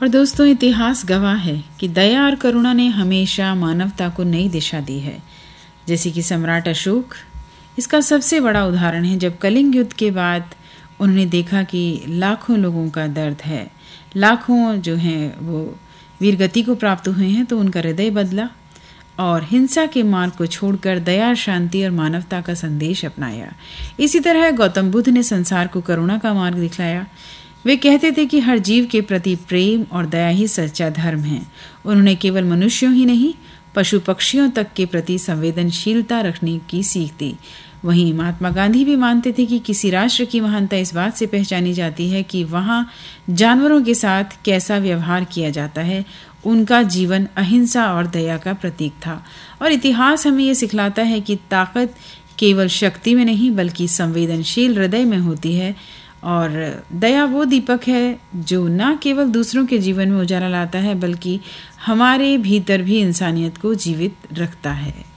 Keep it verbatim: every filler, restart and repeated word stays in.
और दोस्तों, इतिहास गवाह है कि दया और करुणा ने हमेशा मानवता को नई दिशा दी है। जैसे कि सम्राट अशोक इसका सबसे बड़ा उदाहरण है। जब कलिंग युद्ध के बाद उन्होंने देखा कि लाखों लोगों का दर्द है, लाखों जो हैं वो वीरगति को प्राप्त हुए हैं, तो उनका हृदय बदला और हिंसा के मार्ग को छोड़कर दया, शांति और मानवता का संदेश अपनाया। इसी तरह गौतम बुद्ध ने संसार को करुणा का मार्ग दिखलाया। वे कहते थे कि हर जीव के प्रति प्रेम और दया ही सच्चा धर्म है। उन्होंने केवल मनुष्यों ही नहीं, पशु पक्षियों तक के प्रति संवेदनशीलता रखने की सीख दी। वहीं महात्मा गांधी भी मानते थे कि किसी राष्ट्र की महानता इस बात से पहचानी जाती है कि वहाँ जानवरों के साथ कैसा व्यवहार किया जाता है। उनका जीवन अहिंसा और दया का प्रतीक था। और इतिहास हमें ये सिखलाता है कि ताकत केवल शक्ति में नहीं बल्कि संवेदनशील हृदय में होती है। और दया वो दीपक है जो न केवल दूसरों के जीवन में उजाला लाता है बल्कि हमारे भीतर भी इंसानियत को जीवित रखता है।